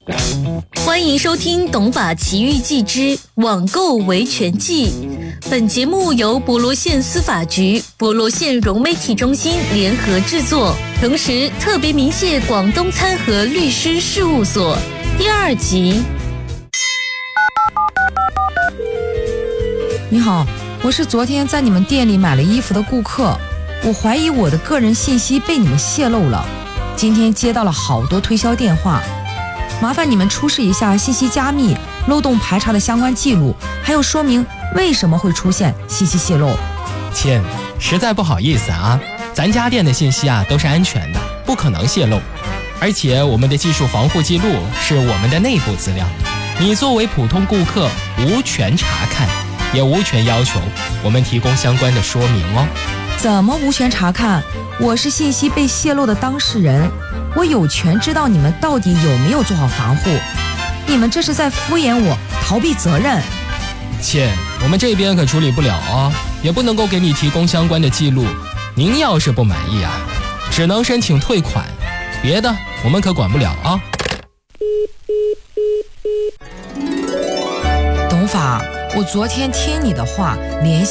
欢迎收听《懂法奇遇记之网购维权记》。本节目由博罗县司法局、博罗县融媒体中心联合制作，同时特别鸣谢广东参和律师事务所。第2集。 你好，我是昨天在你们店里买了衣服的顾客，我怀疑我的个人信息被你们泄露了。今天接到了好多推销电话，麻烦你们出示一下信息加密、漏洞排查的相关记录，还有说明为什么会出现信息泄露。 亲，实在不好意思啊，咱家店的信息都是安全的，不可能泄露。而且我们的技术防护记录是我们的内部资料，你作为普通顾客无权查看，也无权要求我们提供相关的说明哦。 怎么无权查看？我是信息被泄露的当事人，我有权知道你们到底有没有做好防护。你们这是在敷衍我，逃避责任。 亲，我们这边可处理不了哦，也不能够给你提供相关的记录。您要是不满意只能申请退款，别的我们可管不了啊。 董法，我昨天听你的话，联系